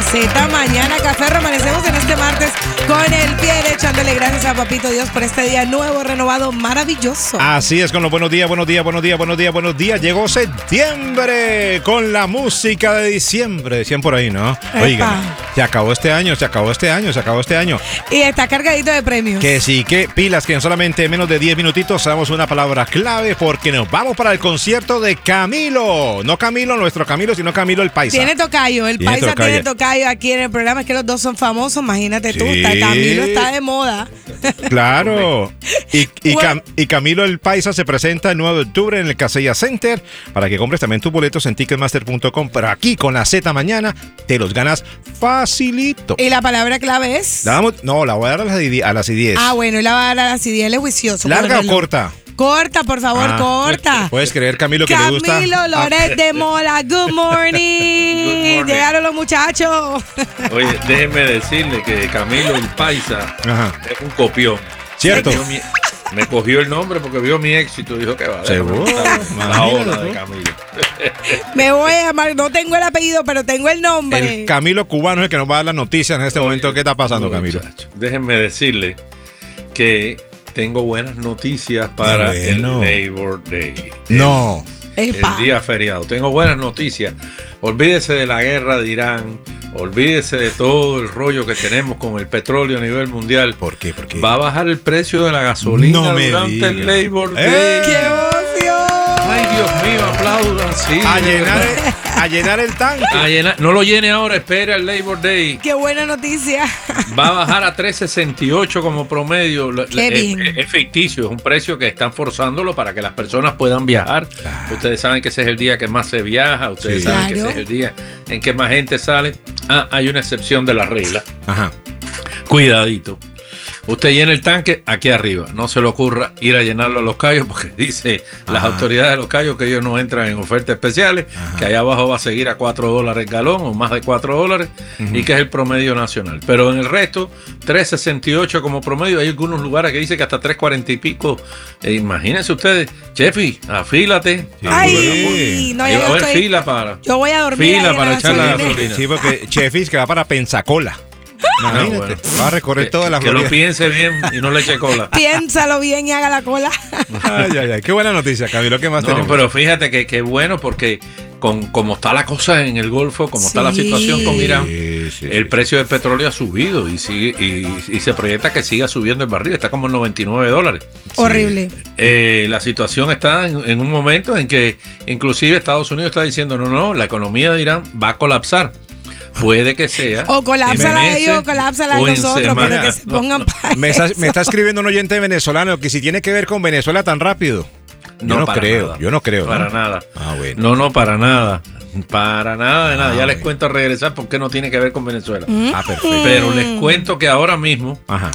Z Mañana Café. Amanecemos en este martes con el pie derecho, dándole gracias a Papito Dios por este día nuevo, renovado, maravilloso. Así es, con los buenos días, buenos días, buenos días, buenos días, buenos días. Llegó septiembre con la música de diciembre. Decían por ahí, ¿no? Oigan, se acabó este año, se acabó este año, se acabó este año. Y está cargadito de premios. Que sí, que pilas, que en solamente menos de 10 minutitos damos una palabra clave porque nos vamos para el concierto de Camilo. No Camilo, nuestro Camilo, sino Camilo el Paisa. Tiene tocayo, el Paisa tiene tocayo aquí en el programa. Es que los dos son famosos, imagínate tú. Camilo está de moda. Claro. Y Camilo el Paisa se presenta el 9 de octubre en el Casella Center para que compres también tus boletos en ticketmaster.com. Pero aquí con la Z Mañana te los ganas facilito. ¿Y la palabra clave es? La voy a dar a las 10. Ah, bueno, y la va a dar a las 10. Él es juicioso. ¿Larga o corta? Corta, por favor, corta. ¿Puedes creer, Camilo, que le gusta? Camilo Loret de Mola, good morning. Llegaron los muchachos. Oye, déjenme decirle que Camilo el Paisa es un copión. ¿Cierto? Me cogió el nombre porque vio mi éxito. Dijo que va. ¿Seguro? La ola de Camilo. Me voy a llamar, no tengo el apellido, pero tengo el nombre. El Camilo cubano es el que nos va a dar las noticias en este momento. ¿Qué está pasando, Camilo? Déjenme decirle que tengo buenas noticias para el Labor Day. No. El día feriado. Tengo buenas noticias. Olvídese de la guerra de Irán. Olvídese de todo el rollo que tenemos con el petróleo a nivel mundial. ¿Por qué? Va a bajar el precio de la gasolina durante el Labor Day. ¡Qué emoción! Ay, Dios mío, aplaudan. Sí, a llenar el tanque. No lo llene ahora, espere al Labor Day. ¡Qué buena noticia! Va a bajar a $3.68 como promedio. Qué bien. Es ficticio, es un precio que están forzándolo para que las personas puedan viajar. Ustedes saben que ese es el día que más se viaja. Ustedes saben que ese es el día en que más gente sale. Hay una excepción de la regla. Ajá. Cuidadito. Usted llena el tanque aquí arriba. No se le ocurra ir a llenarlo a Los Cayos porque dice las autoridades de Los Cayos que ellos no entran en ofertas especiales, que allá abajo va a seguir a $4 el galón o más de $4 y que es el promedio nacional. Pero en el resto, $3.68 como promedio. Hay algunos lugares que dicen que hasta $3.40 y pico. Imagínense ustedes, Chefi, afílate. Ay, no, va a haber fila para. Yo voy a dormir. Fila para echar la gasolina. Sí, porque Chefi que va para Pensacola. Imagínate, va a recorrer toda la Florida. Que lo piense bien y no le eche cola. Piénsalo bien y haga la cola. Ay, qué buena noticia, Camilo. ¿Qué más tenemos? Pero fíjate que bueno porque como está la cosa en el Golfo, como está la situación con Irán, el precio del petróleo ha subido y se proyecta que siga subiendo el barril. Está como en $99. Horrible. La situación está en un momento en que inclusive Estados Unidos está diciendo no, la economía de Irán va a colapsar. Puede que sea. O colapsala de ellos, colapsala de nosotros, pero que se pongan para me está escribiendo un oyente venezolano que si tiene que ver con Venezuela tan rápido. Yo no creo. Para nada. Ah, bueno. No, para nada. Para nada de nada. Ya les cuento a regresar por qué no tiene que ver con Venezuela. Perfecto. Pero les cuento que ahora mismo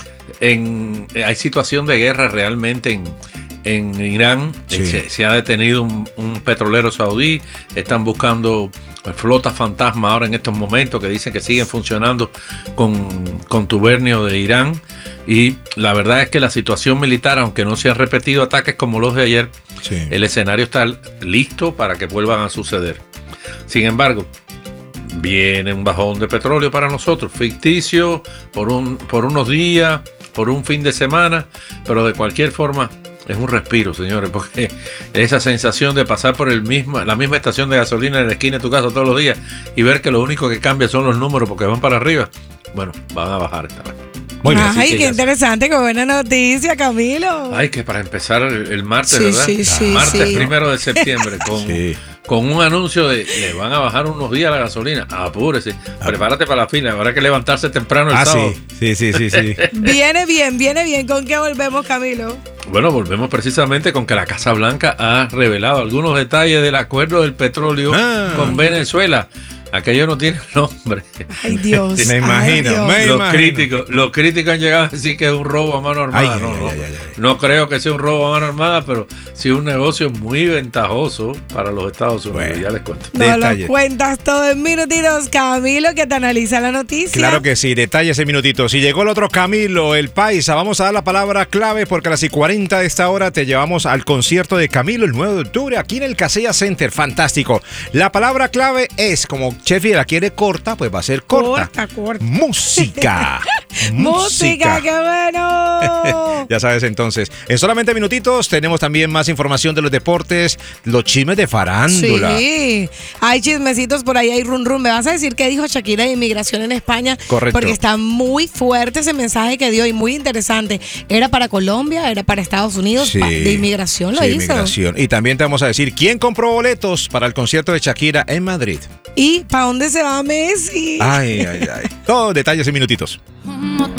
hay situación de guerra realmente en Irán. Se ha detenido un petrolero saudí. Están buscando flotas fantasma ahora en estos momentos que dicen que siguen funcionando con contubernio de Irán. Y la verdad es que la situación militar, aunque no se han repetido ataques como los de ayer, el escenario está listo para que vuelvan a suceder. Sin embargo, viene un bajón de petróleo para nosotros, ficticio, por unos días, por un fin de semana, pero de cualquier forma es un respiro, señores, porque esa sensación de pasar por la misma estación de gasolina en la esquina de tu casa todos los días y ver que lo único que cambia son los números porque van para arriba, bueno, van a bajar esta vez. Ay, qué interesante, qué buena noticia, Camilo. Ay, que para empezar el martes, ¿verdad? Martes 1 de septiembre, con un anuncio de le van a bajar unos días la gasolina. Apúrese, prepárate para la fila, habrá que levantarse temprano el sábado. Sí. Viene bien. ¿Con qué volvemos, Camilo? Bueno, volvemos precisamente con que la Casa Blanca ha revelado algunos detalles del acuerdo del petróleo con Venezuela. Aquello no tiene nombre. Ay, Dios. Me imagino. Los críticos han llegado a decir que es un robo a mano armada. No creo que sea un robo a mano armada, pero sí un negocio muy ventajoso para los Estados Unidos. Bueno, ya les cuento. Lo cuentas todo en minutitos, Camilo, que te analiza la noticia. Claro que sí, detalles en minutitos. Si llegó el otro Camilo, el Paisa, vamos a dar la palabra clave porque a las 40 de esta hora te llevamos al concierto de Camilo el 9 de octubre aquí en el Casella Center. Fantástico. La palabra clave es, como Chefi la quiere corta, pues va a ser corta. Corta. Música. Música, qué bueno. Ya sabes, entonces, en solamente minutitos tenemos también más información de los deportes, los chismes de farándula. Sí, hay chismecitos por ahí, hay run. ¿Me vas a decir qué dijo Shakira de inmigración en España? Correcto. Porque está muy fuerte ese mensaje que dio y muy interesante. ¿Era para Colombia? ¿Era para Estados Unidos? Sí. De inmigración lo Sí, hizo. inmigración. Y también te vamos a decir quién compró boletos para el concierto de Shakira en Madrid. ¿Y para dónde se va Messi? Ay. Todos detalles en minutitos.